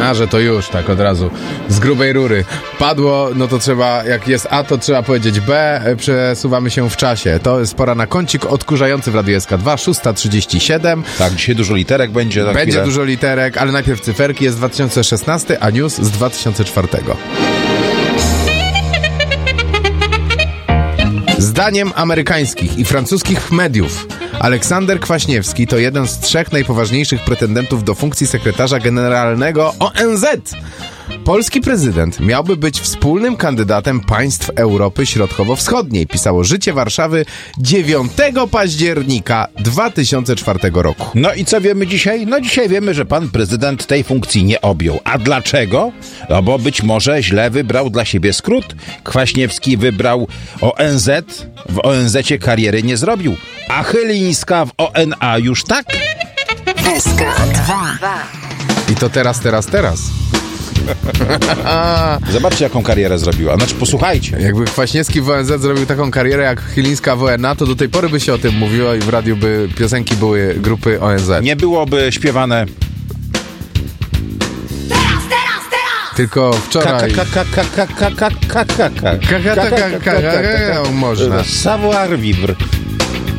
A, że to już, tak od razu, z grubej rury. Padło, no to trzeba, jak jest A, to trzeba powiedzieć B, przesuwamy się w czasie. To jest pora na kącik odkurzający w Radiu SK2, 6:37. Tak, dzisiaj dużo literek będzie. Będzie dużo literek, ale najpierw cyferki, jest 2016, a news z 2004. Zdaniem amerykańskich i francuskich mediów Aleksander Kwaśniewski to jeden z 3 najpoważniejszych pretendentów do funkcji sekretarza generalnego ONZ. Polski prezydent miałby być wspólnym kandydatem państw Europy Środkowo-Wschodniej, pisało Życie Warszawy 9 października 2004 roku. No i co wiemy dzisiaj? No dzisiaj wiemy, że pan prezydent tej funkcji nie objął. A dlaczego? No bo być może źle wybrał dla siebie skrót. Kwaśniewski wybrał ONZ, w ONZ-cie kariery nie zrobił, a Chylińska w ONA już tak. SK2. I to teraz. Zobaczcie, jaką karierę zrobiła. Znaczy, posłuchajcie. Jakby Kwaśniewski w ONZ zrobił taką karierę jak Chylińska w ONA, to do tej pory by się o tym mówiło i w radiu by piosenki były grupy ONZ. Nie byłoby śpiewane... Tylko wczoraj... Można. Można. Savoir vivre.